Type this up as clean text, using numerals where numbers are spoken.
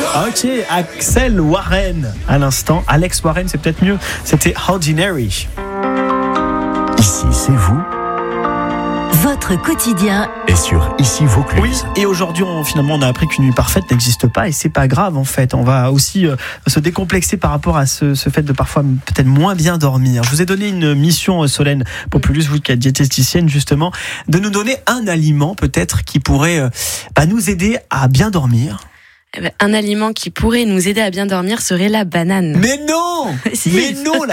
Ok, Axel Warren à l'instant. Alex Warren, c'est peut-être mieux. C'était Ordinary. Ici, c'est vous. Votre quotidien Et sur Ici Vaucluse. Oui, et aujourd'hui, finalement, on a appris qu'une nuit parfaite n'existe pas et c'est pas grave en fait. On va aussi se décomplexer par rapport à ce fait de parfois peut-être moins bien dormir. Je vous ai donné une mission, Solène Populus, vous qui êtes diététicienne justement, de nous donner un aliment peut-être qui pourrait nous aider à bien dormir. Un aliment qui pourrait nous aider à bien dormir serait la banane. Mais non, Si. mais non,